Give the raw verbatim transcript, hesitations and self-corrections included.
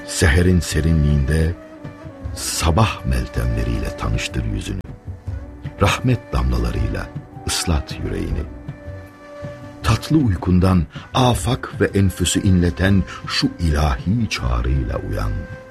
Seherin serinliğinde sabah meltemleriyle tanıştır yüzünü. Rahmet damlalarıyla ıslat yüreğini. Tatlı uykundan afak ve enfüsü inleten şu ilahi çağrıyla uyan.